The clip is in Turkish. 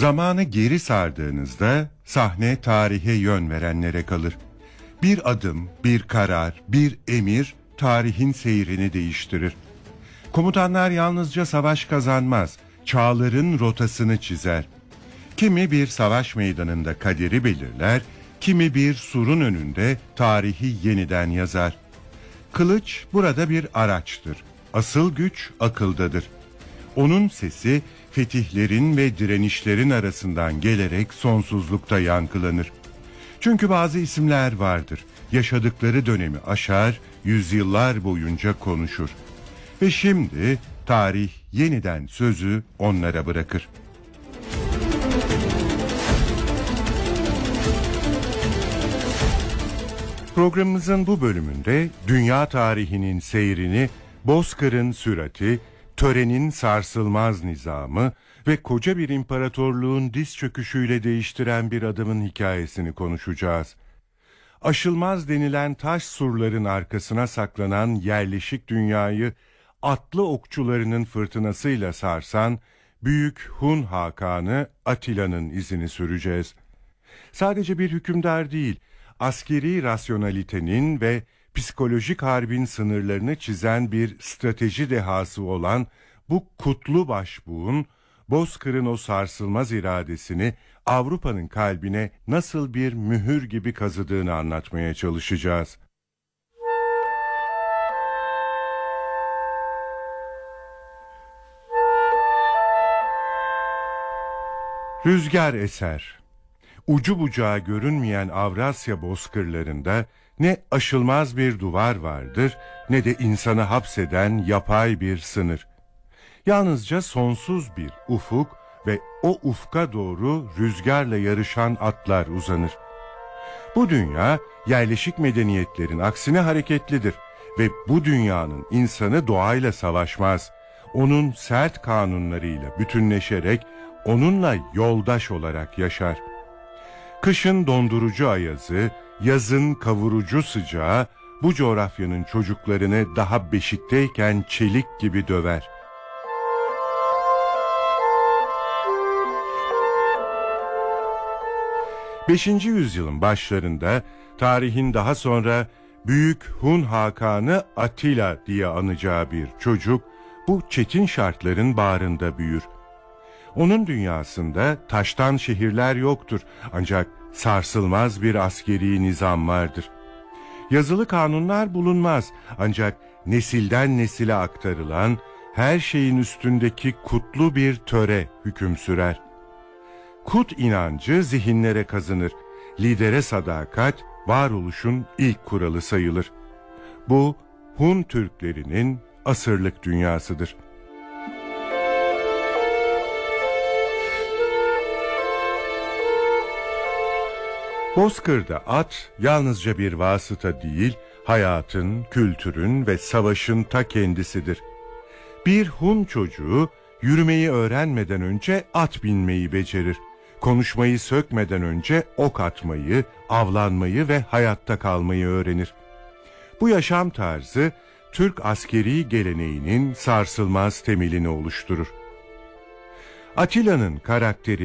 Zamanı geri sardığınızda sahne tarihe yön verenlere kalır. Bir adım, bir karar, bir emir tarihin seyrini değiştirir. Komutanlar yalnızca savaş kazanmaz, çağların rotasını çizer. Kimi bir savaş meydanında kaderi belirler, kimi bir surun önünde tarihi yeniden yazar. Kılıç burada bir araçtır. Asıl güç akıldadır. Onun sesi fetihlerin ve direnişlerin arasından gelerek sonsuzlukta yankılanır. Çünkü bazı isimler vardır. Yaşadıkları dönemi aşar, yüzyıllar boyunca konuşur. Ve şimdi tarih yeniden sözü onlara bırakır. Programımızın bu bölümünde dünya tarihinin seyrini, bozkırın sürati, törenin sarsılmaz nizamı ve koca bir imparatorluğun diz çöküşüyle değiştiren bir adamın hikayesini konuşacağız. Aşılmaz denilen taş surların arkasına saklanan yerleşik dünyayı atlı okçularının fırtınasıyla sarsan Büyük Hun Hakanı Atilla'nın izini süreceğiz. Sadece bir hükümdar değil, askeri rasyonalitenin ve psikolojik harbin sınırlarını çizen bir strateji dehası olan bu kutlu başbuğun, Bozkır'ın o sarsılmaz iradesini Avrupa'nın kalbine nasıl bir mühür gibi kazıdığını anlatmaya çalışacağız. Rüzgar eser. Ucu bucağı görünmeyen Avrasya bozkırlarında ne aşılmaz bir duvar vardır ne de insanı hapseden yapay bir sınır. Yalnızca sonsuz bir ufuk ve o ufka doğru rüzgarla yarışan atlar uzanır. Bu dünya yerleşik medeniyetlerin aksine hareketlidir ve bu dünyanın insanı doğayla savaşmaz. Onun sert kanunlarıyla bütünleşerek onunla yoldaş olarak yaşar. Kışın dondurucu ayazı, yazın kavurucu sıcağı bu coğrafyanın çocuklarını daha beşikteyken çelik gibi döver. Beşinci yüzyılın başlarında tarihin daha sonra Büyük Hun Hakanı Atilla diye anacağı bir çocuk bu çetin şartların bağrında büyür. Onun dünyasında taştan şehirler yoktur ancak sarsılmaz bir askeri nizam vardır. Yazılı kanunlar bulunmaz ancak nesilden nesile aktarılan her şeyin üstündeki kutlu bir töre hüküm sürer. Kut inancı zihinlere kazınır. Lidere sadakat varoluşun ilk kuralı sayılır. Bu Hun Türklerinin asırlık dünyasıdır. Bozkır'da at yalnızca bir vasıta değil, hayatın, kültürün ve savaşın ta kendisidir. Bir Hun çocuğu yürümeyi öğrenmeden önce at binmeyi becerir. Konuşmayı sökmeden önce ok atmayı, avlanmayı ve hayatta kalmayı öğrenir. Bu yaşam tarzı Türk askeri geleneğinin sarsılmaz temelini oluşturur. Atilla'nın karakteri